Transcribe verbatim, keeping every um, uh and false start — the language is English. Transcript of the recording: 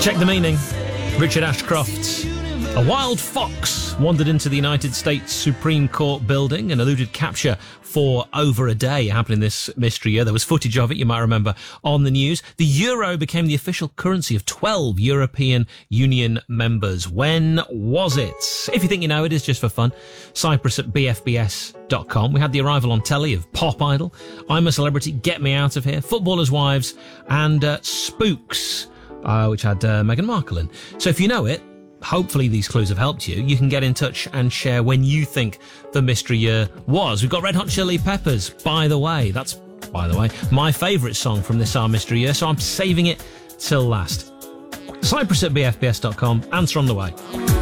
Check the meaning. Richard Ashcroft. A wild fox wandered into the United States Supreme Court building and eluded capture for over a day. It happened in this mystery year. There was footage of it, you might remember, on the news. The euro became the official currency of twelve European Union members. When was it? If you think you know, it is just for fun. Cyprus at b f b s dot com. We had the arrival on telly of Pop Idol, I'm a Celebrity, Get Me Out of Here, Footballers' Wives, and uh, Spooks, uh, which had uh, Meghan Markle in. So if you know it, hopefully these clues have helped you. You can get in touch and share when you think the mystery year was. We've got Red Hot Chili Peppers, By the Way. That's, by the way, my favourite song from this our mystery year, so I'm saving it till last. Cyprus at b f b s dot com. Answer on the way.